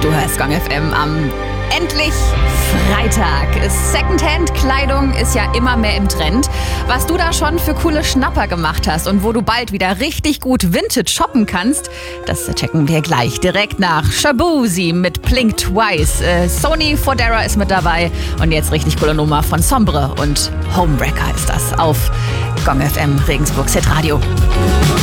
Du hörst Gong FM am endlich Freitag. Secondhand-Kleidung ist ja immer mehr im Trend. Was du da schon für coole Schnapper gemacht hast und wo du bald wieder richtig gut Vintage shoppen kannst, das checken wir gleich direkt nach Shaboozey mit Blink Twice. Sony Fodera ist mit dabei und jetzt richtig coole Nummer von Sombre und Homewrecker ist das auf Gong FM Regensburg Hitradio.